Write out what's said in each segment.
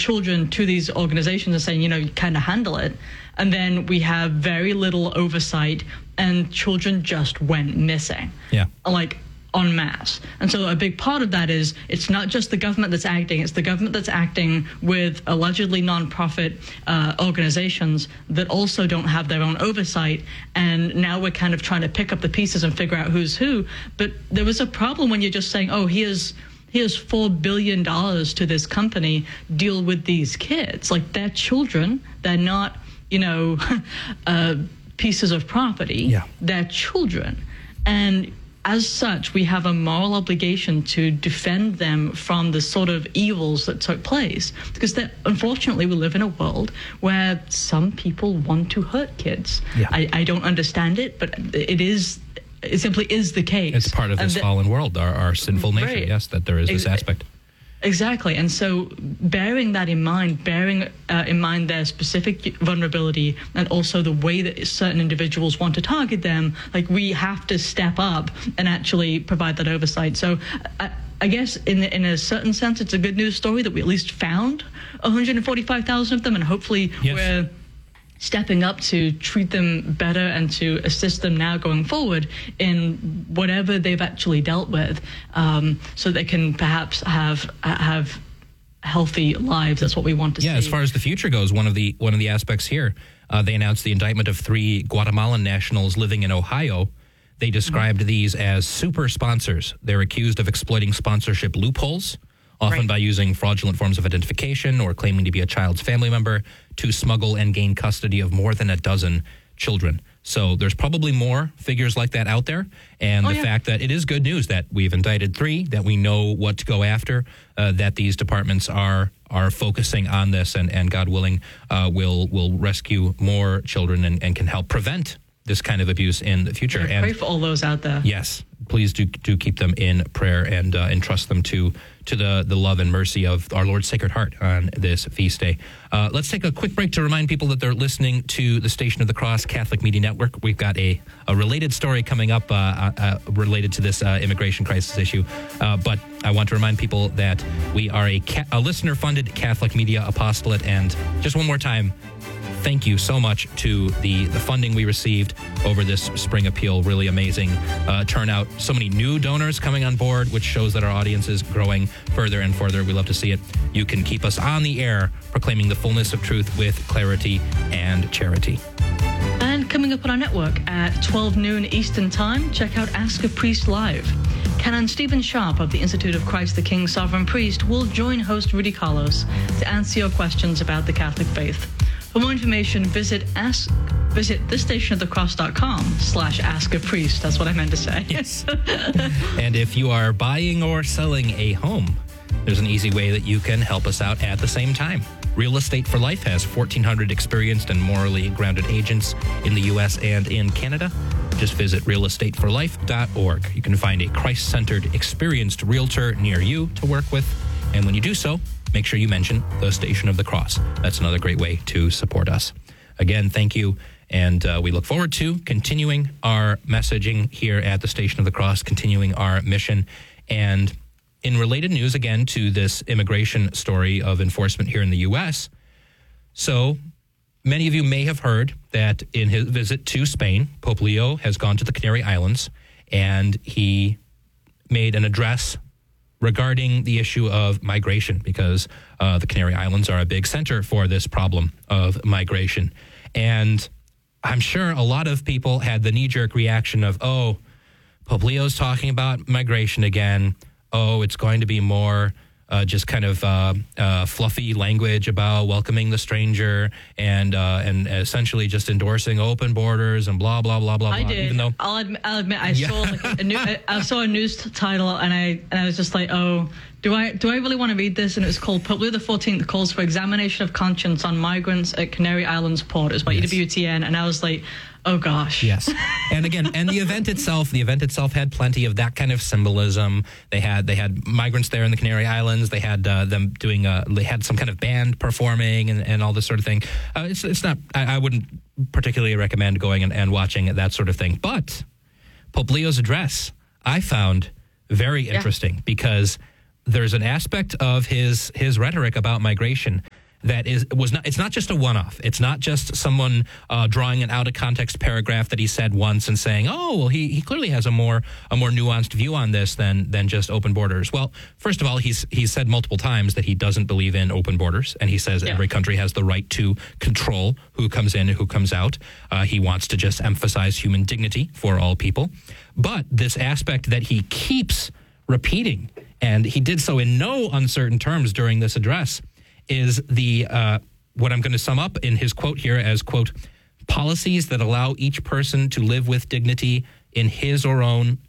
children to these organizations and saying, you kind of handle it. And then we have very little oversight, and children just went missing. Yeah. Like, en masse. And so a big part of that is it's not just the government that's acting, it's the government that's acting with allegedly nonprofit organizations that also don't have their own oversight. And now we're kind of trying to pick up the pieces and figure out who's who. But there was a problem when you're just saying, oh, here's $4 billion to this company, deal with these kids. Like, they're children. They're not, pieces of property. Yeah. They're children. And as such, we have a moral obligation to defend them from the sort of evils that took place. Because unfortunately, we live in a world where some people want to hurt kids. Yeah. I don't understand it, but it simply is the case. It's part of this fallen world, our sinful nature, right. Yes, that there is this aspect. Exactly. And so bearing that in mind, bearing in mind their specific vulnerability and also the way that certain individuals want to target them, like, we have to step up and actually provide that oversight. So I guess in a certain sense, it's a good news story that we at least found 145,000 of them, and hopefully we're stepping up to treat them better and to assist them now going forward in whatever they've actually dealt with, so they can perhaps have healthy lives. That's what we want to see. Yeah, as far as the future goes, one of the aspects here, they announced the indictment of 3 Guatemalan nationals living in Ohio. They described these as super sponsors. They're accused of exploiting sponsorship loopholes, often by using fraudulent forms of identification or claiming to be a child's family member to smuggle and gain custody of more than a dozen children. So there's probably more figures like that out there. And fact that it is good news that we've indicted 3, that we know what to go after, that these departments are focusing on this, and God willing, will rescue more children and can help prevent this kind of abuse in the future. Yeah, pray for all those out there. Yes, please do keep them in prayer and entrust them to the love and mercy of our Lord's Sacred Heart on this feast day. Let's take a quick break to remind people that they're listening to the Station of the Cross Catholic Media Network. We've got a related story coming up related to this immigration crisis issue. But I want to remind people that we are a listener-funded Catholic media apostolate. And just one more time, thank you so much to the funding we received over this spring appeal. Really amazing turnout. So many new donors coming on board, which shows that our audience is growing further and further. We love to see it. You can keep us on the air, proclaiming the fullness of truth with clarity and charity. And coming up on our network at 12 noon Eastern Time, check out Ask a Priest Live. Canon Stephen Sharp of the Institute of Christ the King Sovereign Priest will join host Rudy Carlos to answer your questions about the Catholic faith. For more information, visit thestationofthecross.com/askapriest. That's what I meant to say. Yes. And if you are buying or selling a home, there's an easy way that you can help us out at the same time. Real Estate for Life has 1,400 experienced and morally grounded agents in the U.S. and in Canada. Just visit realestateforlife.org. You can find a Christ-centered, experienced realtor near you to work with. And when you do so, make sure you mention the Station of the Cross. That's another great way to support us. Again, thank you. And we look forward to continuing our messaging here at the Station of the Cross, continuing our mission. And in related news, again, to this immigration story of enforcement here in the U.S., so many of you may have heard that in his visit to Spain, Pope Leo has gone to the Canary Islands, and he made an address regarding the issue of migration, because the Canary Islands are a big center for this problem of migration. And I'm sure a lot of people had the knee-jerk reaction of, oh, Pope Leo's talking about migration again. Oh, it's going to be more just kind of fluffy language about welcoming the stranger and essentially just endorsing open borders and blah, blah, blah, blah, blah. I did. Even though, I'll admit I saw I saw a news title and I was just like, oh, do I really want to read this? And it was called Pope Leo XIV calls for examination of conscience on migrants at Canary Islands port. It was by EWTN, and I was like, oh gosh. Yes. And again, and the event itself had plenty of that kind of symbolism. They had migrants there in the Canary Islands. They had them doing they had some kind of band performing and all this sort of thing. It's not, I wouldn't particularly recommend going and watching that sort of thing. But Pope Leo's address I found very interesting because there's an aspect of his rhetoric about migration it's not just a one-off. It's not just someone drawing an out-of-context paragraph that he said once and saying, oh, well, he clearly has a more nuanced view on this than just open borders. Well, first of all, he's said multiple times that he doesn't believe in open borders, and he says every country has the right to control who comes in and who comes out. He wants to just emphasize human dignity for all people. But this aspect that he keeps repeating, and he did so in no uncertain terms during this address, is the what I'm going to sum up in his quote here as, quote, policies that allow each person to live with dignity in his or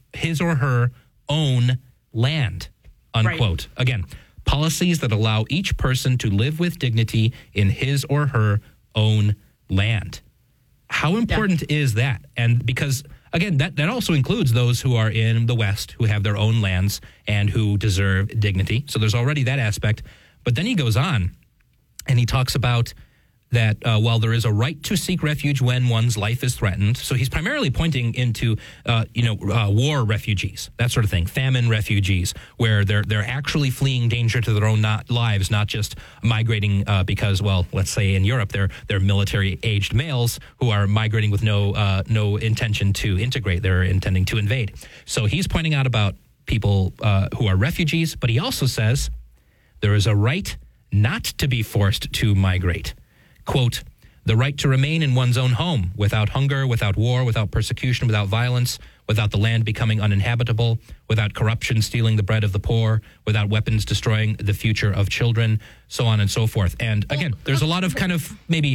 her own land, unquote. Right. Again, policies that allow each person to live with dignity in his or her own land. How important is that? And because, again, that also includes those who are in the West, who have their own lands and who deserve dignity. So there's already that aspect. But then he goes on and he talks about that while there is a right to seek refuge when one's life is threatened, so he's primarily pointing into, war refugees, that sort of thing, famine refugees, where they're actually fleeing danger to their own lives, not just migrating because, well, let's say in Europe, they're military-aged males who are migrating with no intention to integrate. They're intending to invade. So he's pointing out about people who are refugees, but he also says there is a right not to be forced to migrate. Quote, the right to remain in one's own home without hunger, without war, without persecution, without violence, without the land becoming uninhabitable, without corruption stealing the bread of the poor, without weapons destroying the future of children, so on and so forth. And again, there's a lot of kind of maybe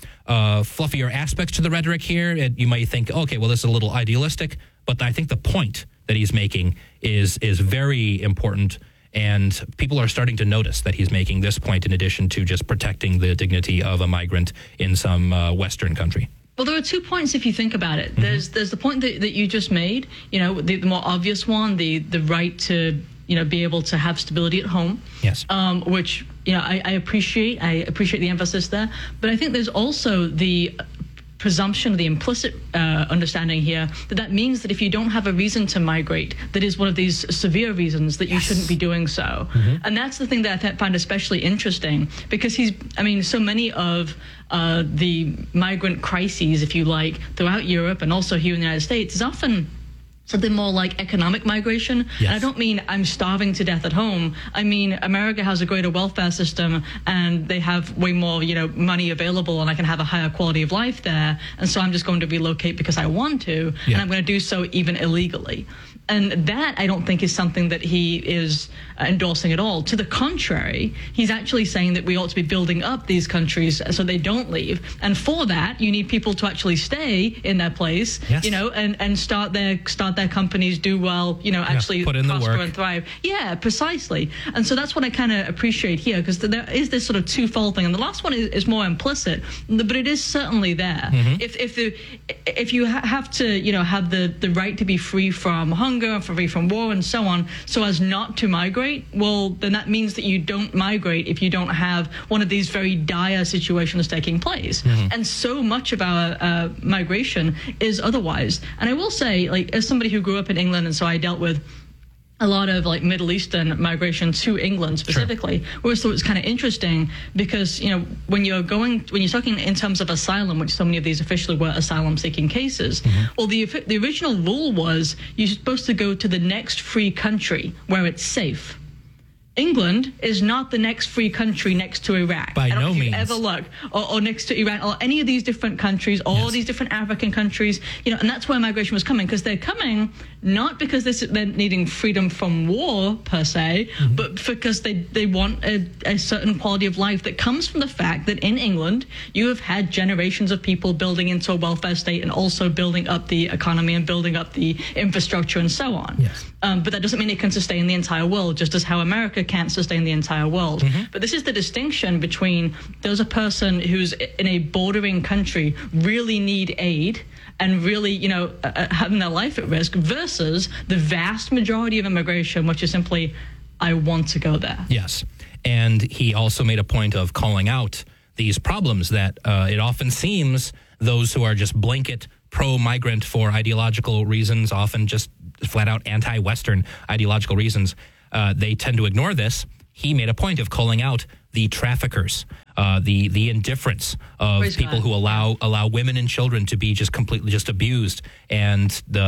fluffier aspects to the rhetoric here. You might think, okay, well, this is a little idealistic, but I think the point that he's making is very important. And people are starting to notice that he's making this point in addition to just protecting the dignity of a migrant in some Western country. Well, there are 2 points if you think about it. There's the point that you just made, the more obvious one, the right to, be able to have stability at home. Yes. Which, I appreciate. I appreciate the emphasis there. But I think there's also the presumption, the implicit understanding here that means that if you don't have a reason to migrate, that is one of these severe reasons that you shouldn't be doing so. And that's the thing that I find especially interesting, because so many of the migrant crises, if you like, throughout Europe and also here in the United States is often something more like economic migration. Yes. And I don't mean I'm starving to death at home. I mean, America has a greater welfare system and they have way more, money available, and I can have a higher quality of life there. And so I'm just going to relocate because I want to, and I'm going to do so even illegally. And that, I don't think, is something that he is endorsing at all. To the contrary, he's actually saying that we ought to be building up these countries so they don't leave. And for that, you need people to actually stay in their place, and start their companies, do well, actually put in prosper the work and thrive. Yeah, precisely. And so that's what I kind of appreciate here, because there is this sort of twofold thing. And the last one is more implicit, but it is certainly there. If you have to, have the right to be free from hunger, free from war and so on, so as not to migrate, well, then that means that you don't migrate if you don't have one of these very dire situations taking place. And so much of our migration is otherwise. And I will say, as somebody who grew up in England, and so I dealt with a lot of Middle Eastern migration to England specifically. Sure. So it's kind of interesting because, when you're talking in terms of asylum, which so many of these officially were asylum seeking cases, well, the original rule was you're supposed to go to the next free country where it's safe. England is not the next free country next to Iraq. By no means. If you ever look, or next to Iran, or any of these different countries, all these different African countries, and that's where migration was coming, because they're coming not because they're needing freedom from war per se, but because they want a certain quality of life that comes from the fact that in England you have had generations of people building into a welfare state and also building up the economy and building up the infrastructure and so on. Yes. But that doesn't mean it can sustain the entire world, just as how America can't sustain the entire world. But this is the distinction between there's a person who's in a bordering country really need aid and really, having their life at risk, versus the vast majority of immigration, which is simply, I want to go there. Yes. And he also made a point of calling out these problems that it often seems those who are just blanket pro-migrant for ideological reasons, often just flat out anti-Western ideological reasons, they tend to ignore this. He made a point of calling out the traffickers, the indifference of Praise people God. who allow women and children to be just completely just abused, and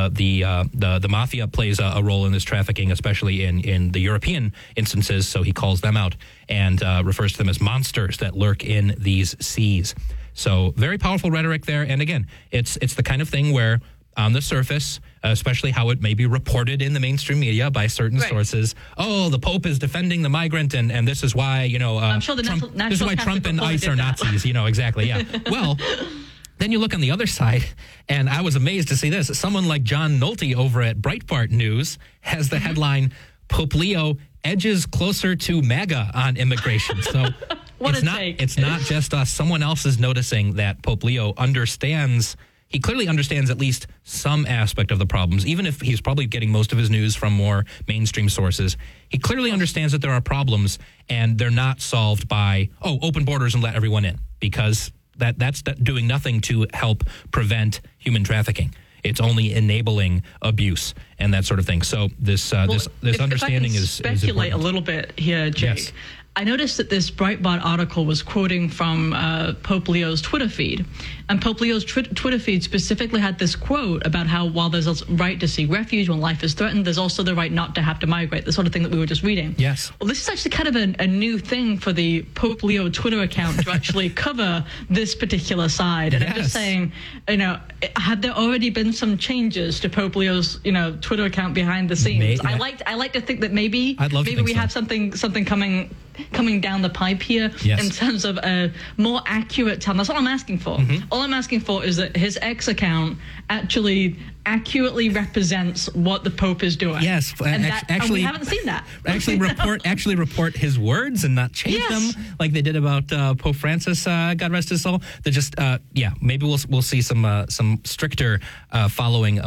the mafia plays a role in this trafficking, especially in the European instances. So he calls them out and refers to them as monsters that lurk in these seas. So very powerful rhetoric there. And again, it's the kind of thing where on the surface, especially how it may be reported in the mainstream media by certain sources, oh, the Pope is defending the migrant, and this is why, I'm sure the Trump, National this is why Catholic Trump and Report ICE did are that. Nazis, exactly, yeah. Well, then you look on the other side, and I was amazed to see this. Someone like John Nolte over at Breitbart News has the headline, Pope Leo edges closer to MAGA on immigration. So What it's a not take. it's not just us. Someone else is noticing that Pope Leo understands. He clearly understands at least some aspect of the problems, even if he's probably getting most of his news from more mainstream sources. He clearly understands that there are problems, and they're not solved by, open borders and let everyone in, because that's doing nothing to help prevent human trafficking. It's only enabling abuse and that sort of thing. So this understanding is if I can speculate important. a little bit here, Jake. Yes. I noticed that this Breitbart article was quoting from Pope Leo's Twitter feed. And Pope Leo's Twitter feed specifically had this quote about how while there's a right to seek refuge when life is threatened, there's also the right not to have to migrate, the sort of thing that we were just reading. Yes. Well, this is actually kind of a new thing for the Pope Leo Twitter account to actually cover this particular side. And I'm just Yes. saying, have there already been some changes to Pope Leo's, Twitter account behind the scenes? I like to think that maybe I'd love to think we so. have something coming down the pipe here Yes. in terms of a more accurate tell. That's all I'm asking for. Mm-hmm. All I'm asking for is that his X account actually accurately represents what the Pope is doing. Yes, and actually, we haven't seen that. Actually report his words and not change Yes. them like they did about Pope Francis. God rest his soul. They're just maybe we'll see some stricter following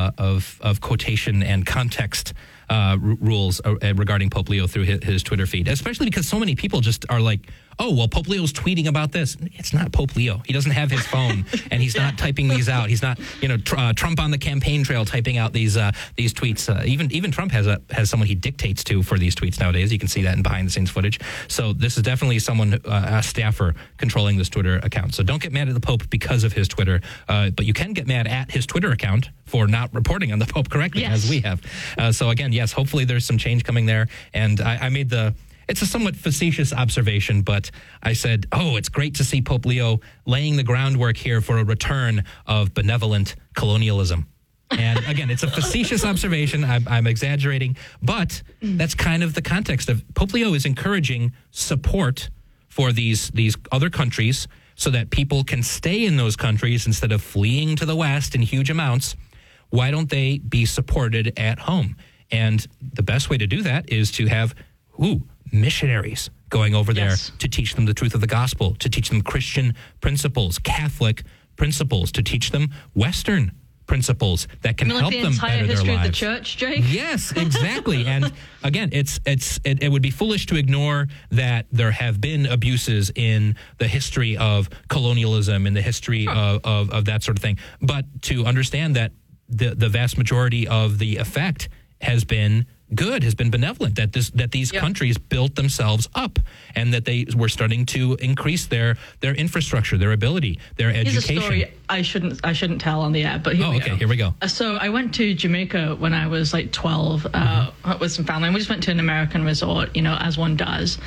of quotation and context rules regarding Pope Leo through his Twitter feed, especially because so many people just are like, oh, well, Pope Leo's tweeting about this. It's not Pope Leo. He doesn't have his phone, and he's not typing these out. He's not, Trump on the campaign trail typing out these tweets. Even Trump has someone he dictates to for these tweets nowadays. You can see that in behind-the-scenes footage. So this is definitely someone, a staffer, controlling this Twitter account. So don't get mad at the Pope because of his Twitter, but you can get mad at his Twitter account for not reporting on the Pope correctly, as we have. So again, yes, hopefully there's some change coming there. And I made it's a somewhat facetious observation, but I said, it's great to see Pope Leo laying the groundwork here for a return of benevolent colonialism. And again, it's a facetious observation. I'm exaggerating, but that's kind of the context of Pope Leo is encouraging support for these other countries so that people can stay in those countries instead of fleeing to the West in huge amounts. Why don't they be supported at home? And the best way to do that is to have missionaries going over there to teach them the truth of the gospel, to teach them Christian principles, Catholic principles, to teach them Western principles that can help them better their lives. The entire history of the church, Jake? Yes, exactly. And again, it would be foolish to ignore that there have been abuses in the history of colonialism, in the history of that sort of thing. But to understand that the vast majority of the effect has been good, has been benevolent, that these countries built themselves up and that they were starting to increase their infrastructure, their ability, their education. Here's a story I shouldn't tell on the air, but here we go. So I went to Jamaica when I was like 12 with some family, and we just went to an American resort, as one does.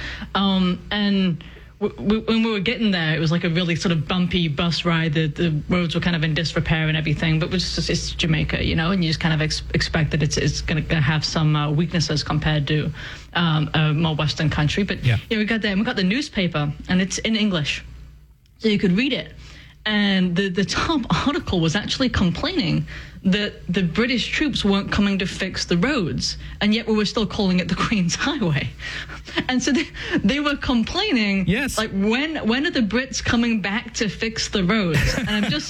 And when we were getting there, it was like a really sort of bumpy bus ride. The roads were kind of in disrepair and everything, but it's Jamaica, and you just kind of expect that it's going to have some weaknesses compared to a more Western country. But we got there and we got the newspaper, and it's in English, so you could read it. And the top article was actually complaining that the British troops weren't coming to fix the roads, and yet we were still calling it the Queen's Highway. And so they were complaining, like, when are the Brits coming back to fix the roads? And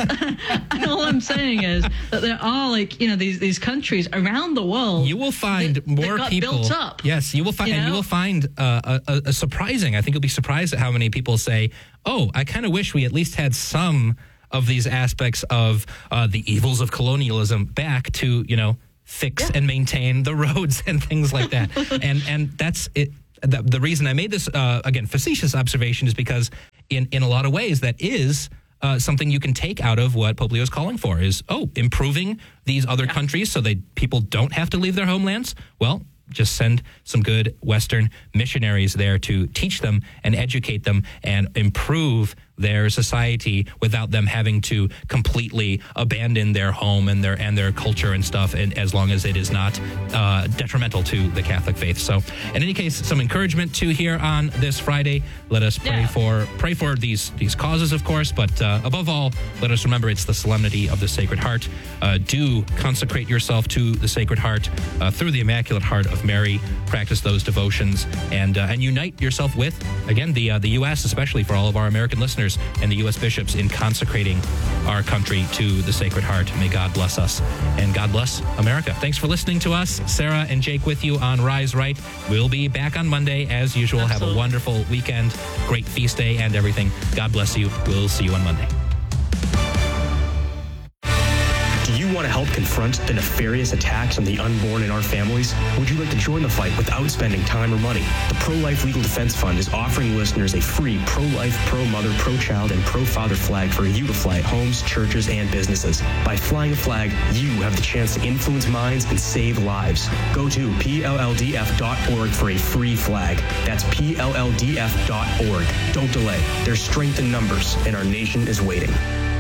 and all I'm saying is that there are, like, these countries around the world. You will find more got people built up. Yes, you will find, and you will find a surprising. I think you'll be surprised at how many people say, I kind of wish we at least had some of these aspects of the evils of colonialism back to, fix and maintain the roads and things like that. and that's it. the reason I made this, again, facetious observation is because in a lot of ways that is something you can take out of what Pope Leo is calling for is, improving these other countries so that people don't have to leave their homelands. Well, just send some good Western missionaries there to teach them and educate them and improve their society without them having to completely abandon their home and their culture and stuff, and as long as it is not detrimental to the Catholic faith. So in any case, some encouragement to here on this Friday. Let us pray for these causes, of course, but above all, let us remember it's the solemnity of the Sacred Heart. Do consecrate yourself to the Sacred Heart through the Immaculate Heart of Mary. Practice those devotions and unite yourself with, again, the U.S., especially for all of our American listeners, and the U.S. bishops in consecrating our country to the Sacred Heart. May God bless us, and God bless America. Thanks for listening to us. Sarah and Jake with you on Rise Right. We'll be back on Monday as usual. Absolutely. Have a wonderful weekend, great feast day and everything. God bless you. We'll see you on Monday. Do you want to help confront the nefarious attacks on the unborn in our families? Would you like to join the fight without spending time or money? The Pro-Life Legal Defense Fund is offering listeners a free pro-life, pro-mother, pro-child, and pro-father flag for you to fly at homes, churches, and businesses. By flying a flag, you have the chance to influence minds and save lives. Go to PLLDF.org for a free flag. That's PLLDF.org. Don't delay. There's strength in numbers, and our nation is waiting.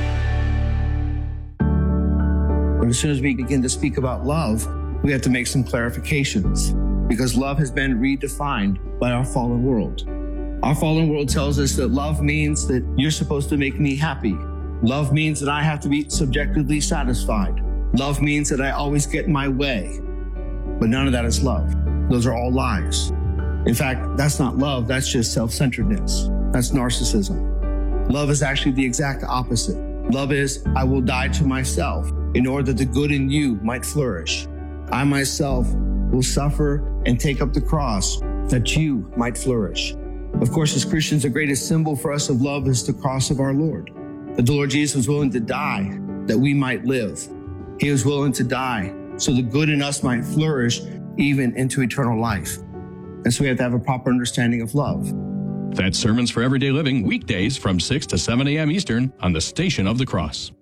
As soon as we begin to speak about love, we have to make some clarifications because love has been redefined by our fallen world. Our fallen world tells us that love means that you're supposed to make me happy. Love means that I have to be subjectively satisfied. Love means that I always get my way. But none of that is love. Those are all lies. In fact, that's not love. That's just self-centeredness. That's narcissism. Love is actually the exact opposite. Love is, I will die to myself in order that the good in you might flourish. I myself will suffer and take up the cross that you might flourish. Of course, as Christians, the greatest symbol for us of love is the cross of our Lord. That the Lord Jesus was willing to die that we might live. He was willing to die so the good in us might flourish even into eternal life. And so we have to have a proper understanding of love. That's Sermons for Everyday Living, weekdays from 6 to 7 a.m. Eastern on the Station of the Cross.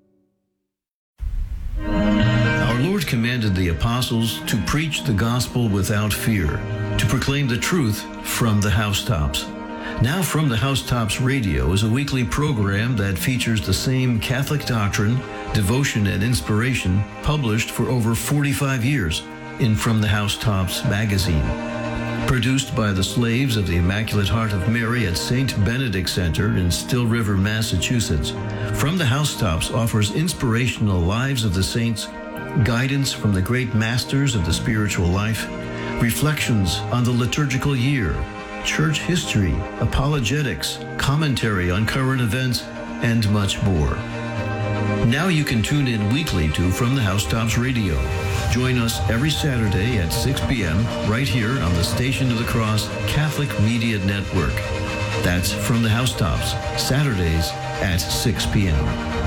Our Lord commanded the apostles to preach the gospel without fear, to proclaim the truth from the housetops. Now From the Housetops Radio is a weekly program that features the same Catholic doctrine, devotion, and inspiration published for over 45 years in From the Housetops magazine. Produced by the slaves of the Immaculate Heart of Mary at St. Benedict Center in Still River, Massachusetts, From the Housetops offers inspirational lives of the saints, guidance from the great masters of the spiritual life, reflections on the liturgical year, church history, apologetics, commentary on current events, and much more. Now you can tune in weekly to From the Housetops Radio. Join us every Saturday at 6 p.m. right here on the Station of the Cross Catholic Media Network. That's From the Housetops, Saturdays at 6 p.m.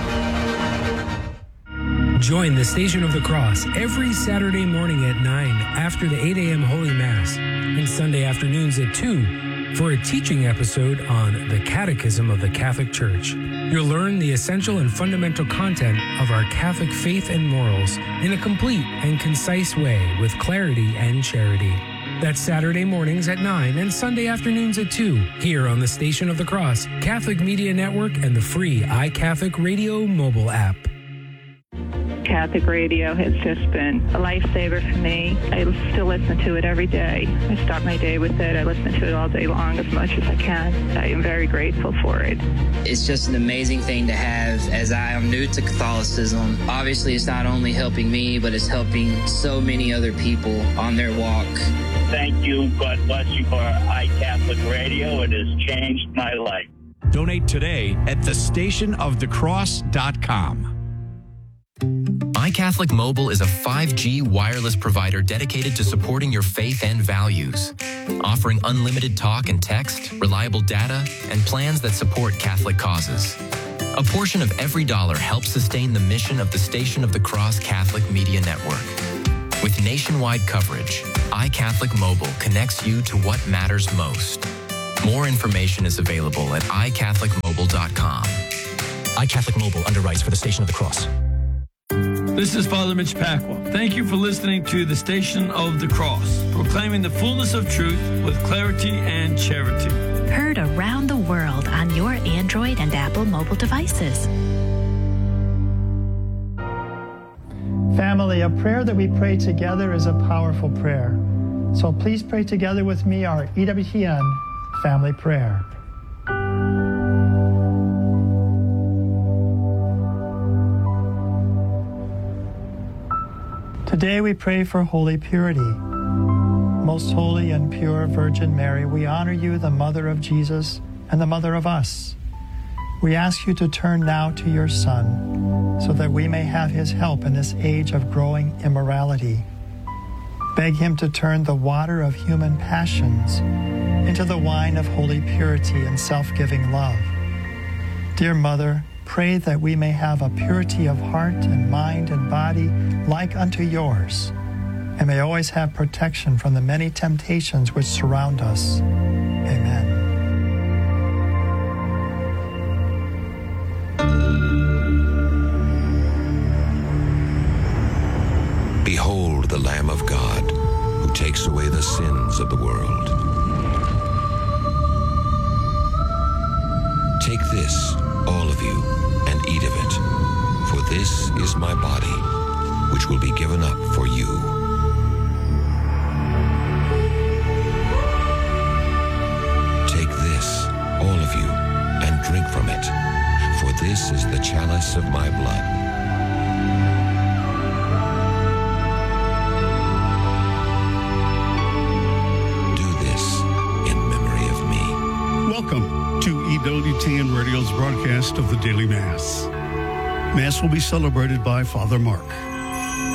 Join the Station of the Cross every Saturday morning at 9 after the 8 a.m. Holy Mass and Sunday afternoons at 2 for a teaching episode on the Catechism of the Catholic Church. You'll learn the essential and fundamental content of our Catholic faith and morals in a complete and concise way with clarity and charity. That's Saturday mornings at 9 and Sunday afternoons at 2 here on the Station of the Cross, Catholic Media Network, and the free iCatholic Radio mobile app. Catholic radio has just been a lifesaver for me. I still listen to it every day. I start my day with it. I listen to it all day long as much as I can. I am very grateful for it. It's just an amazing thing to have as I am new to Catholicism. Obviously, it's not only helping me, but it's helping so many other people on their walk. Thank you. God bless you for iCatholic Radio. It has changed my life. Donate today at thestationofthecross.com. iCatholic Mobile is a 5G wireless provider dedicated to supporting your faith and values, offering unlimited talk and text, reliable data, and plans that support Catholic causes. A portion of every dollar helps sustain the mission of the Station of the Cross Catholic Media Network. With nationwide coverage, iCatholic Mobile connects you to what matters most. More information is available at iCatholicMobile.com. iCatholic Mobile underwrites for the Station of the Cross. This is Father Mitch Pacwa. Thank you for listening to the Station of the Cross, proclaiming the fullness of truth with clarity and charity. Heard around the world on your Android and Apple mobile devices. Family, a prayer that we pray together is a powerful prayer. So please pray together with me our EWTN family prayer. Today we pray for holy purity. Most holy and pure Virgin Mary, we honor you, the Mother of Jesus and the Mother of us. We ask you to turn now to your Son, so that we may have his help in this age of growing immorality. Beg him to turn the water of human passions into the wine of holy purity and self-giving love. Dear Mother, pray that we may have a purity of heart and mind and body like unto yours, and may always have protection from the many temptations which surround us. Amen. Behold the Lamb of God, who takes away the sins of the world. Take this, all of you, and eat of it, for this is my body, which will be given up for you. Take this, all of you, and drink from it, for this is the chalice of my blood. Welcome to EWTN Radio's broadcast of the Daily Mass. Mass will be celebrated by Father Mark.